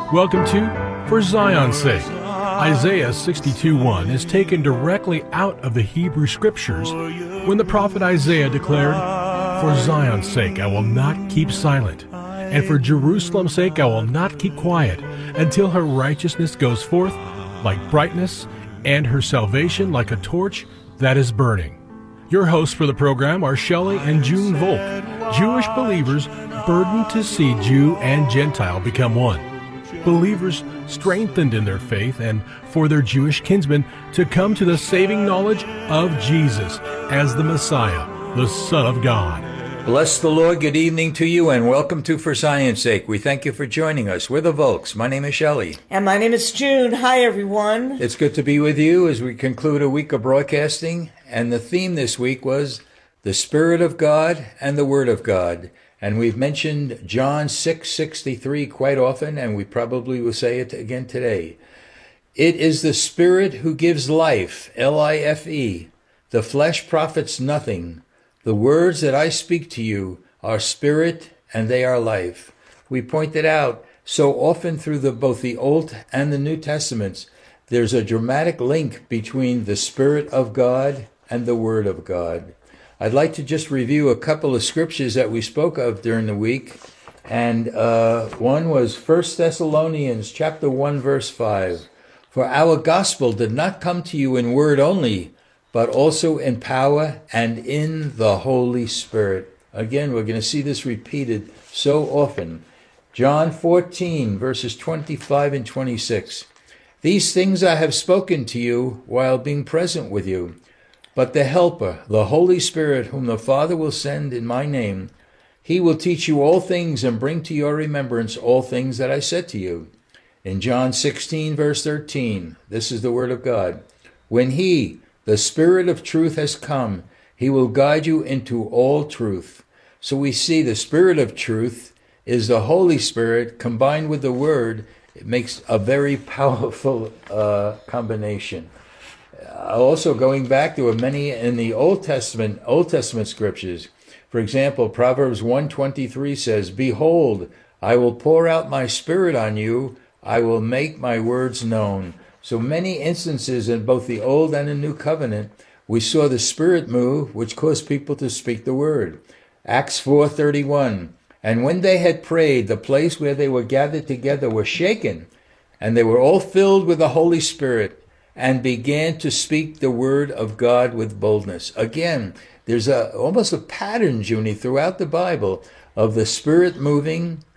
Welcome to For Zion's Sake. Isaiah 62:1 is taken directly out of the Hebrew Scriptures when the prophet Isaiah declared, "For Zion's sake I will not keep silent, and for Jerusalem's sake I will not keep quiet, until her righteousness goes forth like brightness, and her salvation like a torch that is burning." Your hosts for the program are Shelley and June Volk, Jewish believers burdened to see Jew and Gentile become one. Believers strengthened in their faith and for their Jewish kinsmen to come to the saving knowledge of Jesus as the Messiah, the Son of God. Bless the Lord. Good evening to you and welcome to For Zion's Sake. We thank you for joining us. We're the Volks. My name is Shelley. And my name is June. Hi, everyone. It's good to be with you as we conclude a week of broadcasting. And the theme this week was the Spirit of God and the Word of God. And we've mentioned John 6:63 quite often, and we probably will say it again today. It is the Spirit who gives life, L-I-F-E. The flesh profits nothing. The words that I speak to you are spirit and they are life. We pointed out so often through both the Old and the New Testaments, there's a dramatic link between the Spirit of God and the Word of God. I'd like to just review a couple of scriptures that we spoke of during the week. And one was 1 Thessalonians chapter 1, verse 5. For our gospel did not come to you in word only, but also in power and in the Holy Spirit. Again, we're going to see this repeated so often. John 14, verses 25 and 26. These things I have spoken to you while being present with you. But the Helper, the Holy Spirit, whom the Father will send in my name, he will teach you all things and bring to your remembrance all things that I said to you. In John 16, verse 13, this is the word of God. When he, the Spirit of truth, has come, he will guide you into all truth. So we see the Spirit of truth is the Holy Spirit combined with the Word. It makes a very powerful combination. Also, going back, there were many in the Old Testament scriptures. For example, Proverbs 1:23 says, "Behold, I will pour out my Spirit on you. I will make my words known." So many instances in both the Old and the New Covenant, we saw the Spirit move, which caused people to speak the Word. Acts 4:31, "And when they had prayed, the place where they were gathered together was shaken, and they were all filled with the Holy Spirit, and began to speak the word of God with boldness." Again, there's almost a pattern, Junie, throughout the Bible of the Spirit moving